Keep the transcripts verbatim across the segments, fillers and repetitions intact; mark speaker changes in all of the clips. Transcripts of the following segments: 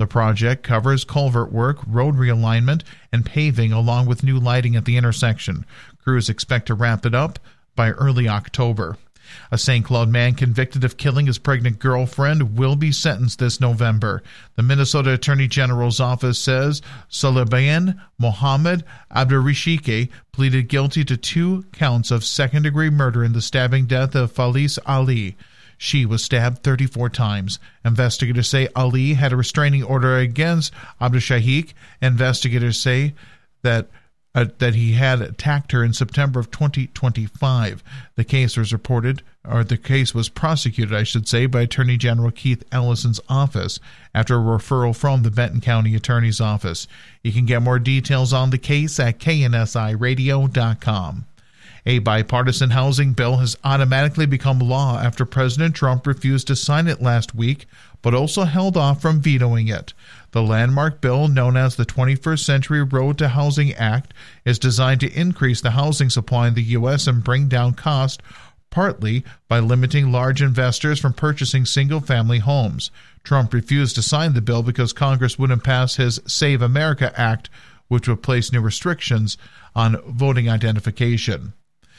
Speaker 1: project covers culvert work, road realignment, and paving, along with new lighting at the intersection. Crews expect to wrap it up by early October. A Saint Cloud man convicted of killing his pregnant girlfriend will be sentenced this November. The Minnesota Attorney General's office says Sulaiman Mohammed Abdurashike pleaded guilty to two counts of second-degree murder in the stabbing death of Felice Ali. She was stabbed thirty-four times. Investigators say Ali had a restraining order against Abdurashike. Investigators say that Uh, that he had attacked her in September of twenty twenty-five. The case was reported, or the case was prosecuted, I should say, by Attorney General Keith Ellison's office after a referral from the Benton County Attorney's Office. You can get more details on the case at K N S I radio dot com. A bipartisan housing bill has automatically become law after President Trump refused to sign it last week, but also held off from vetoing it. The landmark bill, known as the twenty-first Century Road to Housing Act, is designed to increase the housing supply in the U S and bring down cost, partly by limiting large investors from purchasing single-family homes. Trump refused to sign the bill because Congress wouldn't pass his Save America Act, which would place new restrictions on voting identification.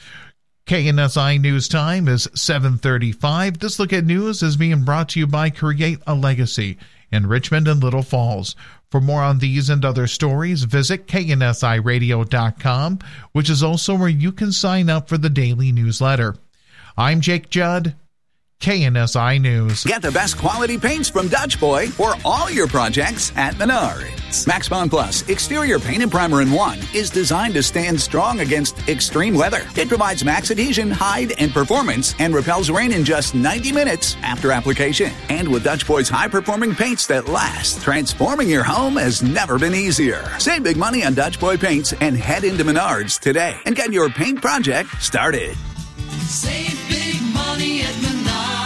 Speaker 1: K N S I News Time is seven thirty-five. This look at news is being brought to you by Create a Legacy in Richmond and Little Falls. For more on these and other stories, visit K N S I radio dot com, which is also where you can sign up for the daily newsletter. I'm Jake Judd, K N S I News.
Speaker 2: Get the best quality paints from Dutch Boy for all your projects at Menards. Max Bond Plus Exterior Paint and Primer in One is designed to stand strong against extreme weather. It provides max adhesion, hide, and performance and repels rain in just ninety minutes after application. And with Dutch Boy's high-performing paints that last, transforming your home has never been easier. Save big money on Dutch Boy paints and head into Menards today and get your paint project started.
Speaker 3: Save big money at Menards.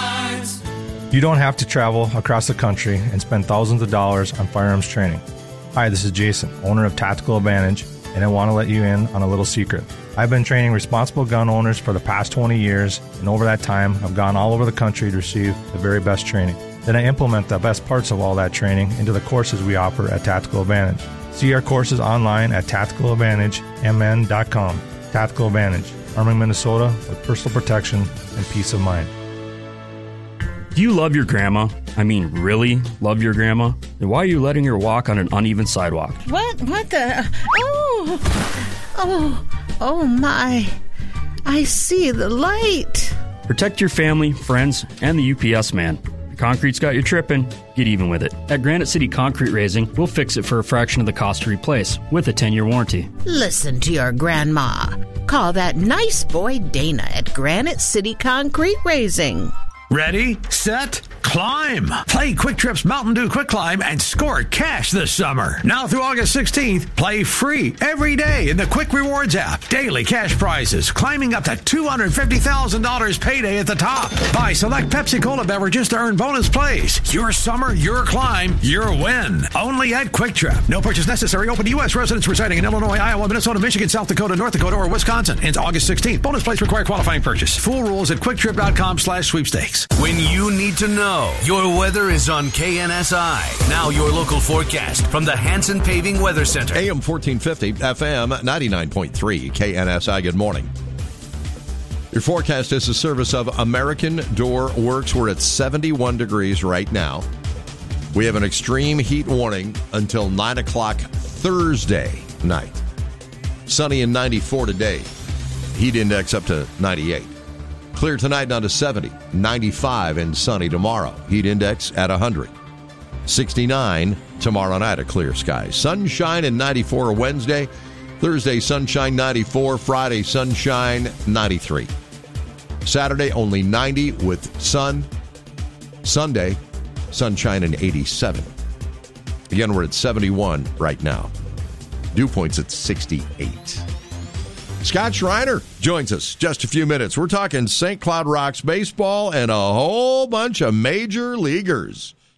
Speaker 4: You don't have to travel across the country and spend thousands of dollars on firearms training. Hi, this is Jason, owner of Tactical Advantage, and I want to let you in on a little secret. I've been training responsible gun owners for the past twenty years, and over that time, I've gone all over the country to receive the very best training. Then I implement the best parts of all that training into the courses we offer at Tactical Advantage. See our courses online at tactical advantage m n dot com. Tactical Advantage, arming Minnesota with personal protection and peace of mind.
Speaker 5: Do you love your grandma? I mean, really love your grandma? Then why are you letting her walk on an uneven sidewalk?
Speaker 6: What? What the? Oh! Oh! Oh, my. I see the light.
Speaker 5: Protect your family, friends, and the U P S man. The concrete's got you tripping. Get even with it. At Granite City Concrete Raising, we'll fix it for a fraction of the cost to replace with a ten-year warranty.
Speaker 6: Listen to your grandma. Call that nice boy Dana at Granite City Concrete Raising.
Speaker 7: Ready, set, climb. Play Quick Trip's Mountain Dew Quick Climb and score cash this summer. Now through August sixteenth, play free every day in the Quick Rewards app. Daily cash prizes climbing up to two hundred fifty thousand dollars payday at the top. Buy select Pepsi Cola beverages to earn bonus plays. Your summer, your climb, your win. Only at Quick Trip. No purchase necessary. Open to U S residents residing in Illinois, Iowa, Minnesota, Michigan, South Dakota, North Dakota, or Wisconsin. Ends August sixteenth. Bonus plays require qualifying purchase. Full rules at quick trip dot com slash sweepstakes.
Speaker 8: When you need to know, your weather is on K N S I. Now your local forecast from the Hanson Paving Weather Center.
Speaker 9: A M fourteen fifty, F M ninety-nine point three, K N S I. Good morning. Your forecast is a service of American Door Works. We're at seventy-one degrees right now. We have an extreme heat warning until nine o'clock Thursday night. Sunny and ninety-four today. Heat index up to ninety-eight. Clear tonight down to seventy. ninety-five and sunny tomorrow. Heat index at one hundred. sixty-nine tomorrow night, a clear sky. Sunshine and ninety-four Wednesday. Thursday, sunshine ninety-four. Friday, sunshine ninety-three. Saturday, only ninety with sun. Sunday, sunshine and eighty-seven. Again, we're at seventy-one right now. Dew points at sixty-eight. Scott Schreiner joins us just a few minutes. We're talking Saint Cloud Rocks baseball and a whole bunch of major leaguers.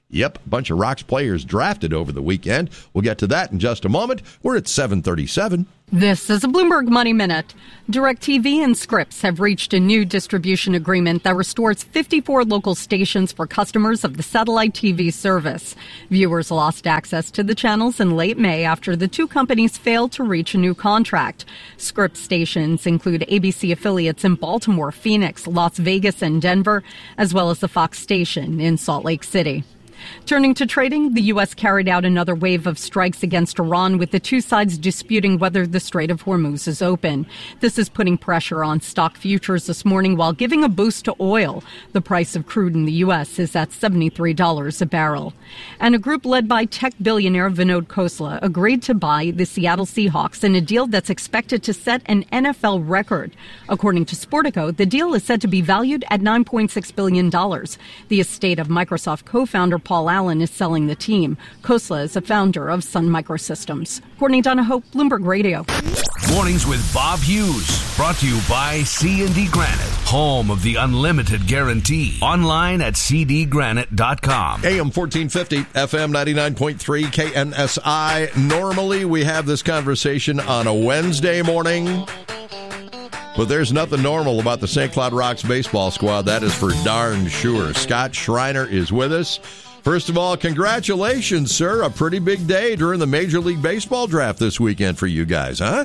Speaker 9: Yep, a bunch of Rocks players drafted over the weekend. We'll get to that in just a moment. We're at seven thirty-seven.
Speaker 10: This is a Bloomberg Money Minute. DirecTV and Scripps have reached a new distribution agreement that restores fifty-four local stations for customers of the satellite T V service. Viewers lost access to the channels in late May after the two companies failed to reach a new contract. Scripps stations include A B C affiliates in Baltimore, Phoenix, Las Vegas, and Denver, as well as the Fox station in Salt Lake City. Turning to trading, the U S carried out another wave of strikes against Iran, with the two sides disputing whether the Strait of Hormuz is open. This is putting pressure on stock futures this morning while giving a boost to oil. The price of crude in the U S is at seventy-three dollars a barrel. And a group led by tech billionaire Vinod Khosla agreed to buy the Seattle Seahawks in a deal that's expected to set an N F L record. According to Sportico, the deal is said to be valued at nine point six billion dollars. The estate of Microsoft co-founder Paul Allen is selling the team. Khosla is a founder of Sun Microsystems. Courtney Donahoe, Bloomberg Radio.
Speaker 8: Mornings with Bob Hughes. Brought to you by C and D Granite, home of the unlimited guarantee. Online at c d granite dot com.
Speaker 9: A M fourteen fifty, F M ninety-nine point three, K N S I. Normally, we have this conversation on a Wednesday morning, but there's nothing normal about the Saint Cloud Rocks baseball squad. That is for darn sure. Scott Schreiner is with us. First of all, congratulations, sir. A pretty big day during the Major League Baseball draft this weekend for you guys, huh?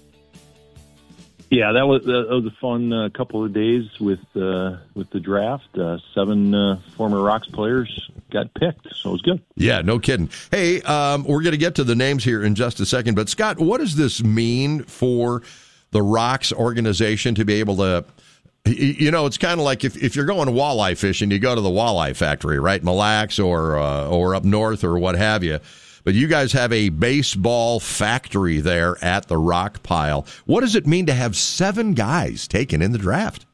Speaker 11: Yeah, that was that was a fun uh, couple of days with uh, with the draft. Uh, seven uh, former Rocks players got picked, so it was good.
Speaker 9: Yeah, no kidding. Hey, um, we're going to get to the names here in just a second, but Scott, what does this mean for the Rocks organization to be able to? You know, it's kind of like if, if you're going walleye fishing, you go to the walleye factory, right? Mille Lacs or uh, or up north or what have you. But you guys have a baseball factory there at the Rock Pile. What does it mean to have seven guys taken in the draft?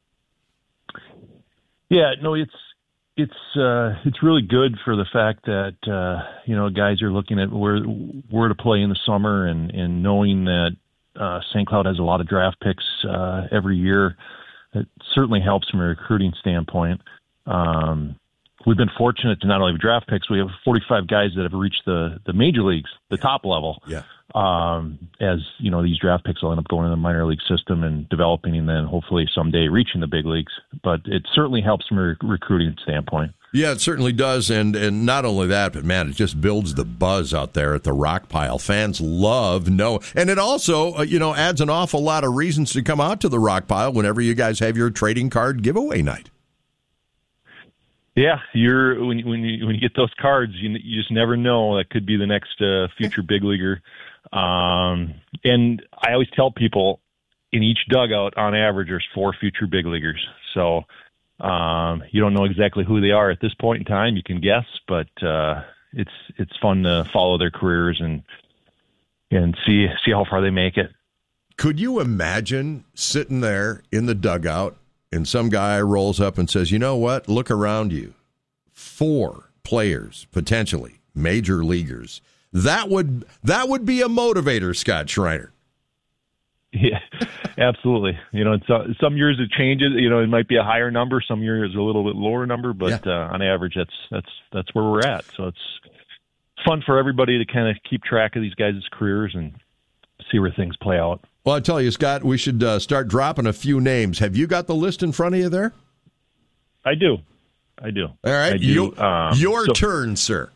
Speaker 11: Yeah, no, it's it's uh, it's really good for the fact that uh, you know guys are looking at where where to play in the summer and and knowing that uh, Saint Cloud has a lot of draft picks uh, every year. It certainly helps from a recruiting standpoint. Um, we've been fortunate to not only have draft picks, we have forty-five guys that have reached the, the major leagues, the top level.
Speaker 9: Yeah.
Speaker 11: Um, as you know, these draft picks will end up going in the minor league system and developing, and then hopefully someday reaching the big leagues. But it certainly helps from a rec- recruiting standpoint.
Speaker 9: Yeah, it certainly does, and and not only that, but man, it just builds the buzz out there at the Rock Pile. Fans love no, and it also uh, you know adds an awful lot of reasons to come out to the Rock Pile whenever you guys have your trading card giveaway night.
Speaker 11: Yeah, you're when when you when you get those cards, you you just never know that could be the next uh, future big leaguer. Um, and I always tell people, in each dugout, on average, there's four future big leaguers. So. Um, you don't know exactly who they are at this point in time. You can guess, but uh, it's it's fun to follow their careers and and see see how far they make it.
Speaker 9: Could you imagine sitting there in the dugout and some guy rolls up and says, "You know what? Look around you. Four players, potentially major leaguers." That would that would be a motivator, Scott Schreiner.
Speaker 11: Yeah, absolutely. You know, it's, uh, some years it changes. You know, it might be a higher number. Some years a little bit lower number, but yeah. uh, on average, that's that's that's where we're at. So it's fun for everybody to kind of keep track of these guys' careers and see where things play out.
Speaker 9: Well, I tell you, Scott, we should uh, start dropping a few names. Have you got the list in front of you there?
Speaker 11: I do. I do.
Speaker 9: All right,
Speaker 11: do.
Speaker 9: You,
Speaker 11: um,
Speaker 9: your
Speaker 11: so,
Speaker 9: turn, sir.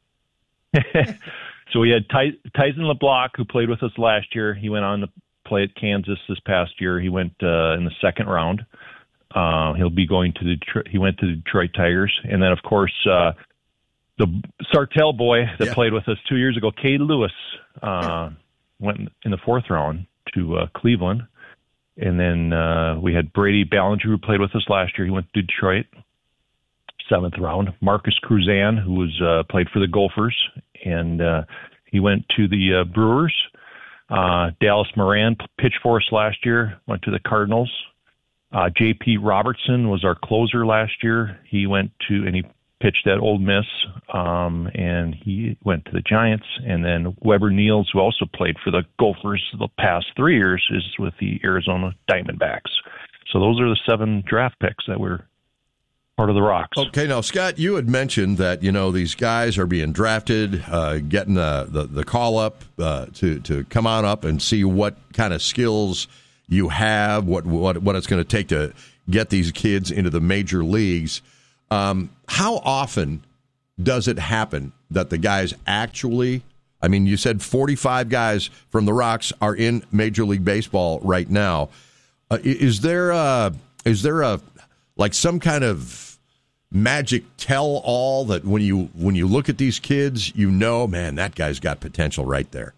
Speaker 11: So we had Ty, Tyson LeBlanc, who played with us last year. He went on to play at Kansas this past year. He went uh, in the second round. Uh, he'll be going to the Detroit, he went to the Detroit Tigers, and then of course uh, the Sartell boy that yeah. played with us two years ago, Cade Lewis, uh, went in the fourth round to uh, Cleveland, and then uh, we had Brady Ballinger, who played with us last year. He went to Detroit, seventh round. Marcus Cruzan, who was uh, played for the Gophers, and uh, he went to the uh, Brewers. Uh, Dallas Moran pitched for us last year, went to the Cardinals. Uh, J P Robertson was our closer last year. He went to, and he pitched at Ole Miss, um, and he went to the Giants. And then Weber Niels, who also played for the Gophers the past three years, is with the Arizona Diamondbacks. So those are the seven draft picks that were part of the Rocks.
Speaker 9: Okay, now, Scott, you had mentioned that, you know, these guys are being drafted, uh, getting the, the, the call up uh, to, to come on up and see what kind of skills you have, what, what, what it's going to take to get these kids into the major leagues. Um, how often does it happen that the guys actually, I mean, you said forty-five guys from the Rocks are in Major League Baseball right now. Uh, is there a, is there a, like some kind of magic tell-all that when you when you look at these kids, you know, man, that guy's got potential right there?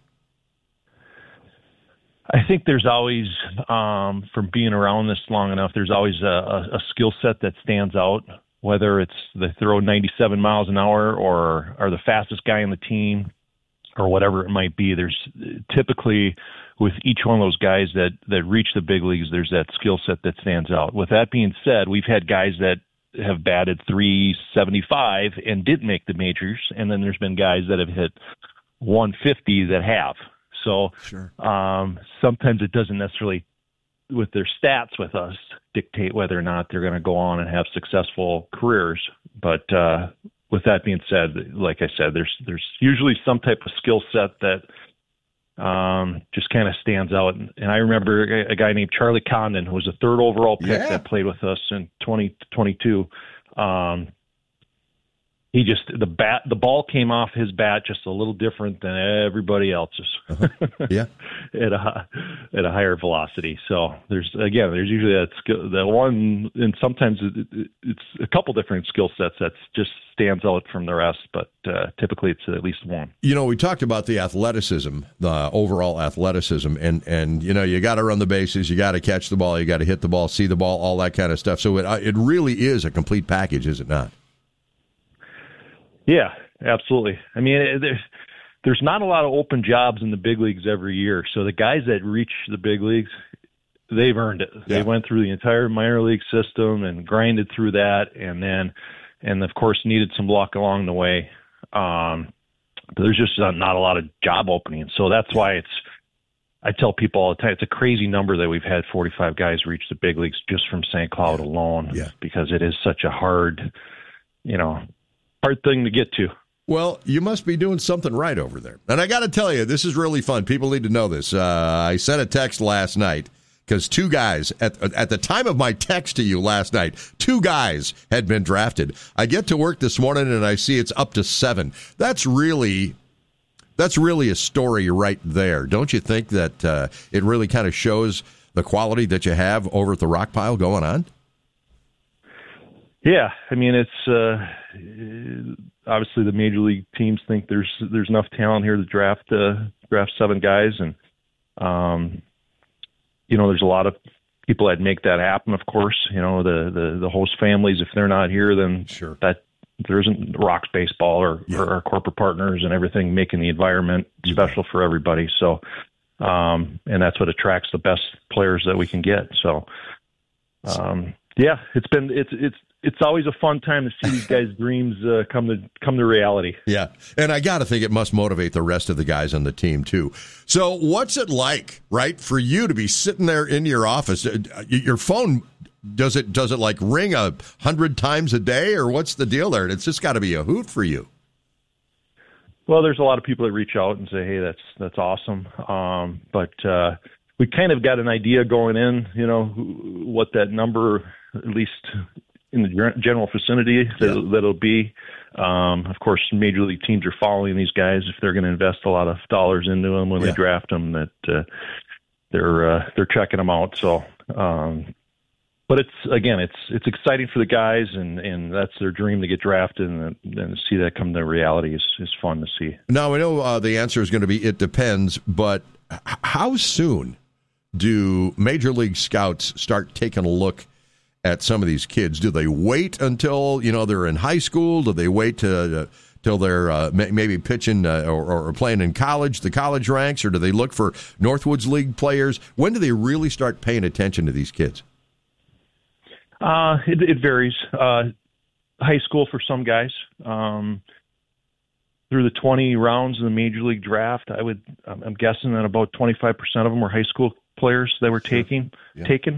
Speaker 11: I think there's always, um, from being around this long enough, there's always a, a, a skill set that stands out, whether it's they throw ninety-seven miles an hour or are the fastest guy on the team or whatever it might be. There's typically with each one of those guys that, that reach the big leagues, there's that skill set that stands out. With that being said, we've had guys that have batted three seventy-five and didn't make the majors, and then there's been guys that have hit one fifty that have. So
Speaker 9: sure.
Speaker 11: um, sometimes it doesn't necessarily, with their stats with us, dictate whether or not they're going to go on and have successful careers. But uh, with that being said, like I said, there's there's usually some type of skill set that um, just kind of stands out. And, and I remember a, a guy named Charlie Condon, who was a third overall pick
Speaker 9: Yeah.
Speaker 11: that played with us in twenty twenty-two. Um, He just the bat the ball came off his bat just a little different than everybody else's.
Speaker 9: Uh-huh. Yeah,
Speaker 11: at a at a higher velocity. So there's again there's usually that skill, that one, and sometimes it, it, it's a couple different skill sets that just stands out from the rest. But uh, typically it's at least one.
Speaker 9: You know, we talked about the athleticism, the overall athleticism, and and you know you got to run the bases, you got to catch the ball, you got to hit the ball, see the ball, all that kind of stuff. So it it really is a complete package, is it not?
Speaker 11: Yeah, absolutely. I mean, it, there's there's not a lot of open jobs in the big leagues every year. So the guys that reach the big leagues, they've earned it.
Speaker 9: Yeah.
Speaker 11: They went through the entire minor league system and grinded through that, and then, and of course, needed some luck along the way. Um, but there's just not a lot of job openings. So that's why it's. I tell people all the time, it's a crazy number that we've had forty-five guys reach the big leagues just from Saint Cloud
Speaker 9: Yeah.
Speaker 11: alone,
Speaker 9: Yeah.
Speaker 11: because it is such a hard, you know, hard thing to get to.
Speaker 9: Well, you must be doing something right over there. And I got to tell you, this is really fun. People need to know this. Uh, I sent a text last night because two guys, at, at the time of my text to you last night, two guys had been drafted. I get to work this morning and I see it's up to seven. That's really, that's really a story right there. Don't you think that uh, it really kind of shows the quality that you have over at the Rock Pile going on?
Speaker 11: Yeah, I mean, it's uh, obviously the major league teams think there's there's enough talent here to draft uh, draft seven guys, and um, you know, there's a lot of people that make that happen. Of course, you know, the the, the host families, if they're not here, then
Speaker 9: sure.
Speaker 11: that there isn't Rocks baseball or,
Speaker 9: Yeah.
Speaker 11: or our corporate partners and everything making the environment special for everybody. So, um, and that's what attracts the best players that we can get. So, um, yeah, it's been it's it's. It's always a fun time to see these guys' dreams uh, come to come to reality.
Speaker 9: Yeah, and I got to think it must motivate the rest of the guys on the team, too. So what's it like, right, for you to be sitting there in your office? Your phone, does it does it like ring a hundred times a day, or what's the deal there? It's just got to be a hoot for you.
Speaker 11: Well, there's a lot of people that reach out and say, hey, that's that's awesome. Um, but uh, we kind of got an idea going in, you know, what that number, at least in the general vicinity, that,
Speaker 9: Yeah.
Speaker 11: that'll be. Um, of course, major league teams are following these guys if they're going to invest a lot of dollars into them when
Speaker 9: Yeah.
Speaker 11: they draft them. That uh, they're uh, they're checking them out. So, um, but it's again, it's it's exciting for the guys, and, and that's their dream to get drafted, and, and to see that come to reality is, is fun to see.
Speaker 9: Now, I know uh, the answer is going to be it depends, but h- how soon do Major League scouts start taking a look at some of these kids? Do they wait until, you know, they're in high school? Do they wait to, uh, till they're uh, may- maybe pitching uh, or, or playing in college, the college ranks, or do they look for Northwoods League players? When do they really start paying attention to these kids?
Speaker 11: Uh, it, it varies. Uh, high school for some guys. Um, through the twenty rounds of the Major League draft, I would, I'm guessing that about twenty-five percent of them were high school players that were taking,
Speaker 9: Yeah.
Speaker 11: taken.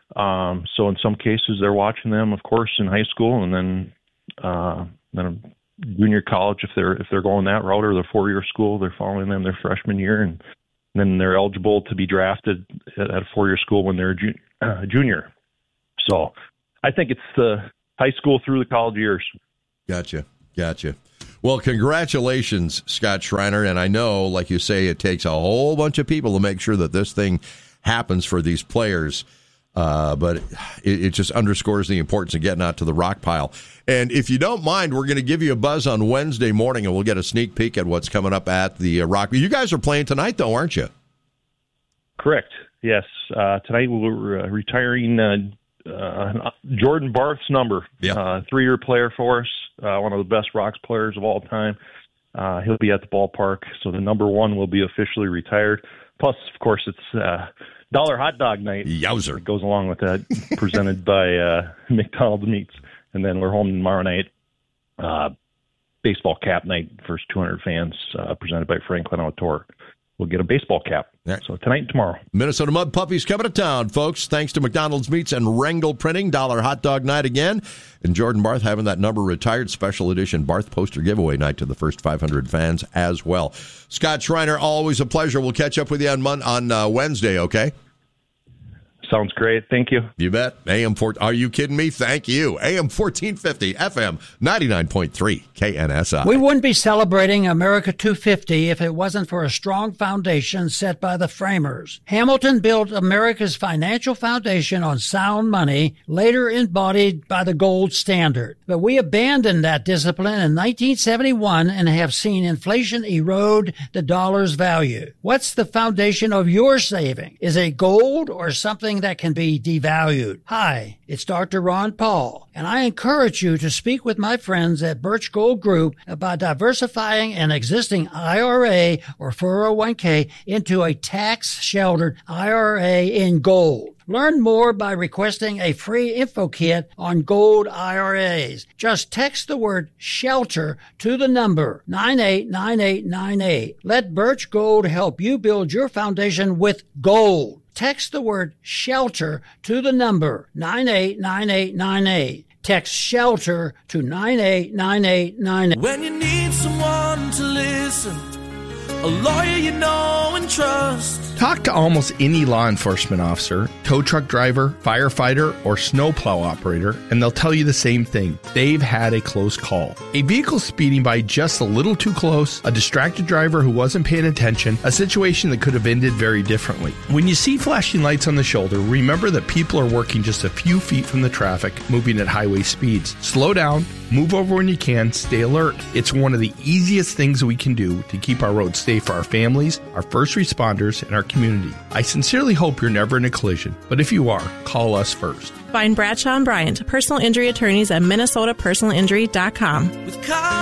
Speaker 11: Um, so in some cases, they're watching them, of course, in high school, and then uh, then junior college if they're if they're going that route, or the four-year school, they're following them their freshman year, and then they're eligible to be drafted at a four-year school when they're a ju- uh, junior. So I think it's the high school through the college years.
Speaker 9: Gotcha. Gotcha. Well, congratulations, Scott Schreiner. And I know, like you say, it takes a whole bunch of people to make sure that this thing happens for these players. Uh, but it, it just underscores the importance of getting out to the rock pile. And if you don't mind, we're going to give you a buzz on Wednesday morning, and we'll get a sneak peek at what's coming up at the uh, rock. You guys are playing tonight, though, aren't you?
Speaker 11: Correct. Yes. Uh, tonight we're uh, retiring uh, uh, Jordan Barth's number.
Speaker 9: Yeah.
Speaker 11: Uh, three-year player for us, uh, one of the best Rocks players of all time. Uh, he'll be at the ballpark, so the number one will be officially retired. Plus, of course, it's uh, Dollar Hot Dog Night.
Speaker 9: Yowzer.
Speaker 11: It goes along with that, presented by uh, McDonald's Meats. And then we're home tomorrow night. Uh, baseball cap night, first two hundred fans, uh, presented by Franklin Outdoor. We'll get a baseball cap.
Speaker 9: Right.
Speaker 11: So tonight and tomorrow.
Speaker 9: Minnesota Mud Puppies coming to town, folks. Thanks to McDonald's Meats and Wrangell Printing. Dollar Hot Dog Night again. And Jordan Barth having that number retired. Special edition Barth poster giveaway night to the first five hundred fans as well. Scott Schreiner, always a pleasure. We'll catch up with you on Mon- on uh, Wednesday, okay?
Speaker 11: Sounds great. Thank you.
Speaker 9: You bet. A M four. Are you kidding me? Thank you. A M fourteen fifty, F M ninety-nine point three, K N S I.
Speaker 12: We wouldn't be celebrating America two fifty if it wasn't for a strong foundation set by the framers. Hamilton built America's financial foundation on sound money, later embodied by the gold standard. But we abandoned that discipline in nineteen seventy-one and have seen inflation erode the dollar's value. What's the foundation of your saving? Is it gold or something that can be devalued? Hi, it's Doctor Ron Paul, and I encourage you to speak with my friends at Birch Gold Group about diversifying an existing I R A or four oh one k into a tax-sheltered I R A in gold. Learn more by requesting a free info kit on gold I R As. Just text the word SHELTER to the number nine eight nine eight nine eight. Let Birch Gold help you build your foundation with gold. Text the word SHELTER to the number nine eight nine eight nine eight. Text SHELTER to nine eight nine eight nine eight.
Speaker 3: When you need someone to listen, a lawyer you know and trust.
Speaker 13: Talk to almost any law enforcement officer, tow truck driver, firefighter, or snowplow operator, and they'll tell you the same thing. They've had a close call. A vehicle speeding by just a little too close, a distracted driver who wasn't paying attention, a situation that could have ended very differently. When you see flashing lights on the shoulder, remember that people are working just a few feet from the traffic, moving at highway speeds. Slow down, move over when you can, stay alert. It's one of the easiest things we can do to keep our roads safe for our families, our first responders, and our community. I sincerely hope you're never in a collision, but if you are, call us first.
Speaker 14: Find Bradshaw and Bryant, personal injury attorneys at minnesota personal injury dot com.
Speaker 3: With car-